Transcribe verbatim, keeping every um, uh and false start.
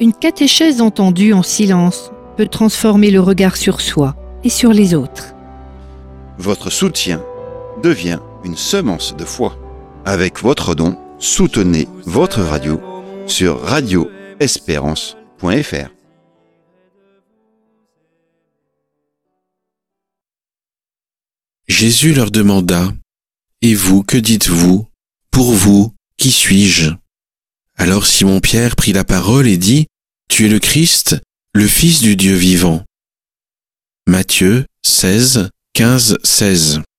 Une catéchèse entendue en silence peut transformer le regard sur soi et sur les autres. Votre soutien devient une semence de foi. Avec votre don, soutenez votre radio sur radio espérance point f r. Jésus leur demanda : « Et vous, que dites-vous ? Pour vous, qui suis-je » Alors Simon-Pierre prit la parole et dit : « Tu es le Christ, le Fils du Dieu vivant. » Matthieu seize, quinze, seize.